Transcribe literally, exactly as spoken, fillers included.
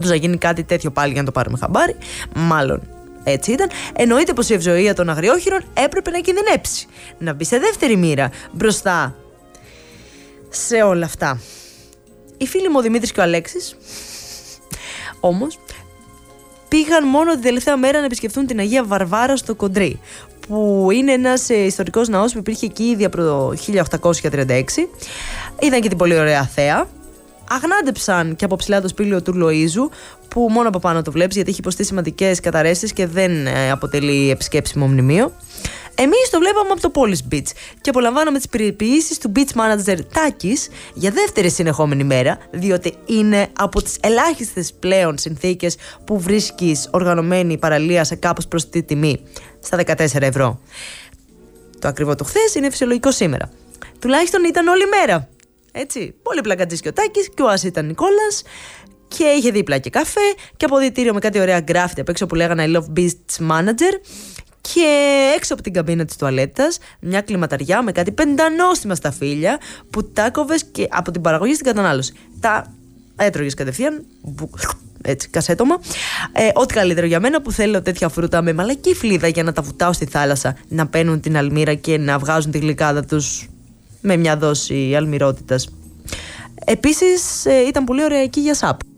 Μήπως θα γίνει κάτι τέτοιο πάλι για να το πάρουμε χαμπάρι? Μάλλον έτσι ήταν. Εννοείται πως η ευζοία των αγριόχειρων έπρεπε να κινδυνέψει, να μπει σε δεύτερη μοίρα μπροστά σε όλα αυτά. Οι φίλοι μου ο Δημήτρης και ο Αλέξης όμως πήγαν μόνο την τελευταία μέρα να επισκεφθούν την Αγία Βαρβάρα στο Κοντρί, που είναι ένας ε, ιστορικός ναός που υπήρχε εκεί ήδη από το χίλια οκτακόσια τριάντα έξι. Είδαν και την πολύ ωραία θέα. Αγνάντεψαν και από ψηλά το σπήλαιο του Λοΐζου, που μόνο από πάνω το βλέπεις, γιατί έχει υποστεί σημαντικές καταρρέσεις και δεν ε, αποτελεί επισκέψιμο μνημείο. Εμείς το βλέπαμε από το Polish Beach και απολαμβάναμε τις περιποιήσεις του beach manager Τάκης για δεύτερη συνεχόμενη μέρα, διότι είναι από τις ελάχιστες πλέον συνθήκες που βρίσκεις οργανωμένη παραλία σε κάπως προσιτή τιμή, στα δεκατέσσερα ευρώ. Το ακριβό του χθες είναι φυσιολογικό σήμερα. Τουλάχιστον ήταν όλη μέρα. Έτσι, πολύ πλακατζής και ο Τάκης και ο Άς ήταν Νικόλας. Και είχε δίπλα και καφέ και αποδυτήριο με κάτι ωραία γκράφιτι απ' έξω που λέγανε I love beach manager. Και έξω από την καμπίνα της τουαλέτας μια κλιματαριά με κάτι πεντανόστιμα σταφύλια που τα κόβες και από την παραγωγή στην κατανάλωση. Τα έτρωγες κατευθείαν, έτσι, κασέτομα. Ε, ό,τι καλύτερο για μένα που θέλω τέτοια φρούτα με μαλακή φλίδα για να τα βουτάω στη θάλασσα, να παίρνουν την αλμύρα και να βγάζουν τη γλυκάδα τους με μια δόση αλμυρότητας. Επίσης ε, ήταν πολύ ωραία εκεί για σαπ.